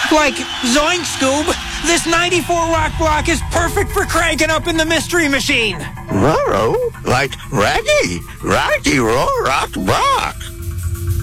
Like, zoink, Scoob, this 94 rock block is perfect for cranking up in the Mystery Machine. Roro, like Raggy Roll Rock Block.